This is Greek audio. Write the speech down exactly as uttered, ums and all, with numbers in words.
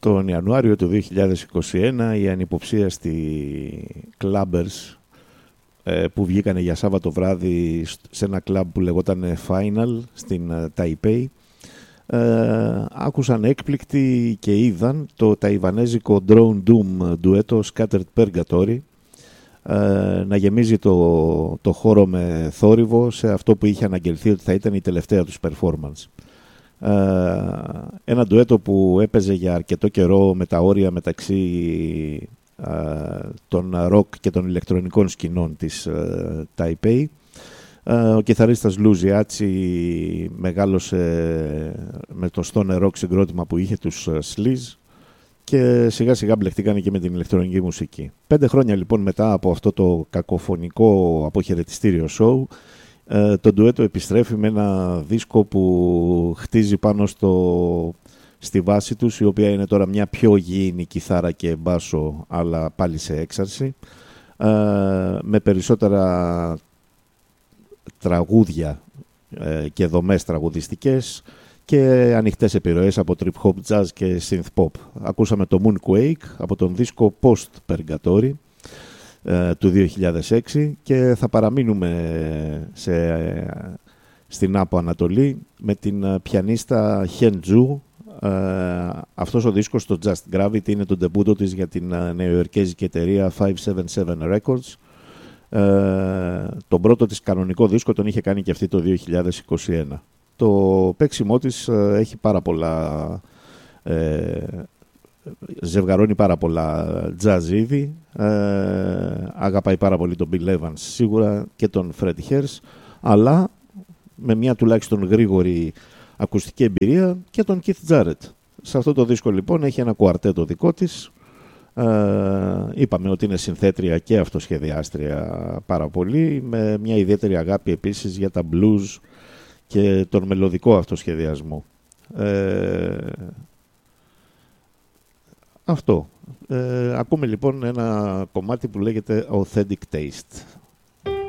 Τον Ιανουάριο του δύο χιλιάδες είκοσι ένα οι ανυποψίαστοι Clubbers που βγήκανε για Σάββατο βράδυ σε ένα κλαμπ που λεγόταν Final στην Ταϊπέι, άκουσαν έκπληκτοι και είδαν το ταϊβανέζικο Drone Doom ντουέτο Scattered Purgatory να γεμίζει το, το χώρο με θόρυβο σε αυτό που είχε αναγγελθεί ότι θα ήταν η τελευταία τους performance. Ένα ντουέτο που έπαιζε για αρκετό καιρό με τα όρια μεταξύ των ροκ και των ηλεκτρονικών σκηνών της Ταϊπέι. Ο κιθαρίστας Λου Ζιάτσι μεγάλωσε με το stoner rock συγκρότημα που είχε τους Sleaze και σιγά σιγά μπλεχτήκανε και με την ηλεκτρονική μουσική. Πέντε χρόνια λοιπόν μετά από αυτό το κακοφωνικό αποχαιρετιστήριο show, το ντουέτο επιστρέφει με ένα δίσκο που χτίζει πάνω στο, στη βάση τους, η οποία είναι τώρα μια πιο γήινη κιθάρα και μπάσο, αλλά πάλι σε έξαρση, με περισσότερα τραγούδια και δομές τραγουδιστικές και ανοιχτές επιρροές από trip hop, jazz και synth pop. Ακούσαμε το Moonquake από τον δίσκο Post Purgatory του δύο χιλιάδες έξι και θα παραμείνουμε σε, στην Άπο Ανατολή με την πιανίστα Hen Zhu. Αυτός ο δίσκος στο Just Gravity είναι το ντεμπούτο της για την νεοϊορκέζικη εταιρεία πεντακόσια εβδομήντα επτά Records. Τον πρώτο της κανονικό δίσκο τον είχε κάνει και αυτή το δύο χιλιάδες είκοσι ένα. Το παίξιμό της έχει πάρα πολλά, ε, ζευγαρώνει πάρα πολλά jazz είδη, ε, αγαπάει πάρα πολύ τον Bill Evans σίγουρα και τον Freddie Hers, αλλά με μια τουλάχιστον γρήγορη ακουστική εμπειρία και τον Keith Jarrett. Σε αυτό το δίσκο λοιπόν έχει ένα κουαρτέτο δικό της. Uh, είπαμε ότι είναι συνθέτρια και αυτοσχεδιάστρια πάρα πολύ, με μια ιδιαίτερη αγάπη επίσης για τα blues και τον μελωδικό αυτοσχεδιασμό. Uh, αυτό. Uh, ακούμε λοιπόν ένα κομμάτι που λέγεται Authentic Taste.